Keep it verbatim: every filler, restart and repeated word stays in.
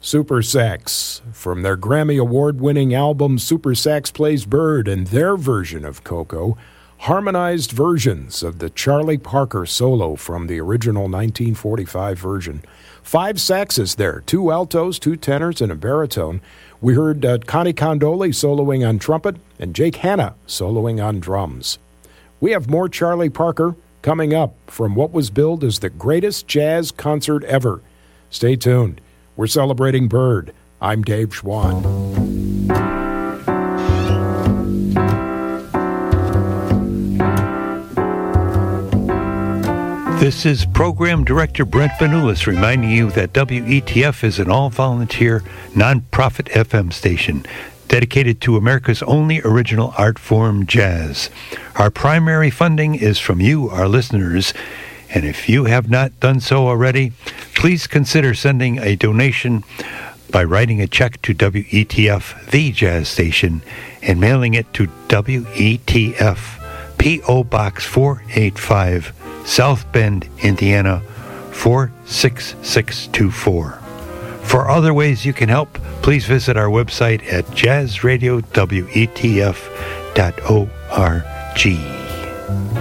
Super Sax, from their Grammy Award-winning album Super Sax Plays Bird and their version of Coco, harmonized versions of the Charlie Parker solo from the original nineteen forty-five version. Five saxes there, two altos, two tenors, and a baritone. We heard uh, Connie Condoli soloing on trumpet and Jake Hanna soloing on drums. We have more Charlie Parker coming up from what was billed as the greatest jazz concert ever. Stay tuned. We're celebrating Bird. I'm Dave Schwann. This is Program Director Brent Vanoulis reminding you that W E T F is an all-volunteer, non-profit F M station dedicated to America's only original art form, jazz. Our primary funding is from you, our listeners, and if you have not done so already, please consider sending a donation by writing a check to W E T F, the jazz station, and mailing it to W E T F, P O Box four eighty-five, South Bend, Indiana, four six six two four. For other ways you can help, please visit our website at jazz radio w e t f dot org.